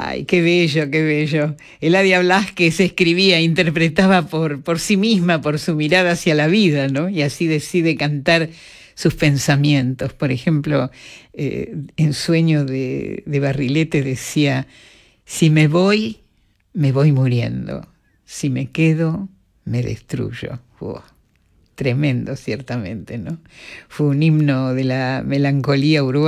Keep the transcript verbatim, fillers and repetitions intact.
Ay, qué bello, qué bello. Eladia Blasquez escribía, interpretaba por, por sí misma, por su mirada hacia la vida, ¿no? Y así decide cantar sus pensamientos. Por ejemplo, eh, en Sueño de, de Barrilete decía, si me voy, me voy muriendo. Si me quedo, me destruyo. Uf, tremendo, ciertamente, ¿no? Fue un himno de la melancolía urbana.